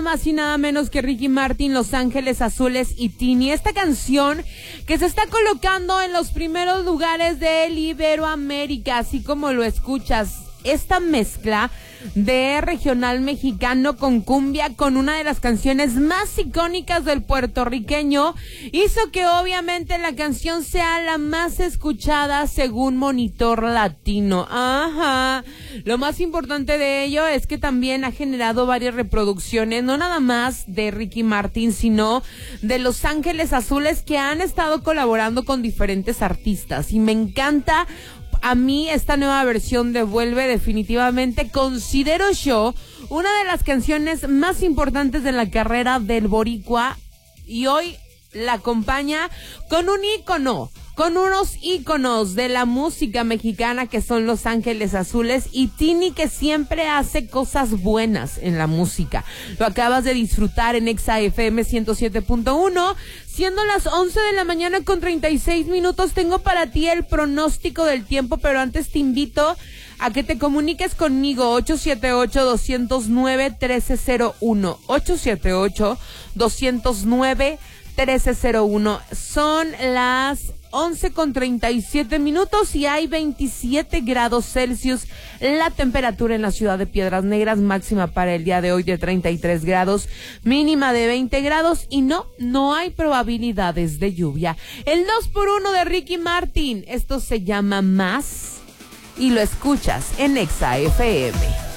nada más y nada menos que Ricky Martin, Los Ángeles Azules y Tini. Esta canción que se está colocando en los primeros lugares del Iberoamérica, así como lo escuchas. Esta mezcla de regional mexicano con cumbia, con una de las canciones más icónicas del puertorriqueño, hizo que obviamente la canción sea la más escuchada según Monitor Latino. Ajá. Lo más importante de ello es que también ha generado varias reproducciones, no nada más de Ricky Martin, sino de Los Ángeles Azules, que han estado colaborando con diferentes artistas. Y me encanta. A mí esta nueva versión de Vuelve definitivamente considero yo una de las canciones más importantes de la carrera del boricua, y hoy la acompaña con un ícono, con unos íconos de la música mexicana que son Los Ángeles Azules y Tini, que siempre hace cosas buenas en la música. Lo acabas de disfrutar en Exa FM 107.1, siendo las 11 de la mañana con 36 minutos. Tengo para ti el pronóstico del tiempo, pero antes te invito a que te comuniques conmigo. 878-209-1301, 878-209-1301. Son las 11:37 minutos y hay 27 grados Celsius la temperatura en la ciudad de Piedras Negras, máxima para el día de hoy de 33 grados, mínima de 20 grados y no hay probabilidades de lluvia. El 2x1 de Ricky Martin, esto se llama Más y lo escuchas en Exa FM.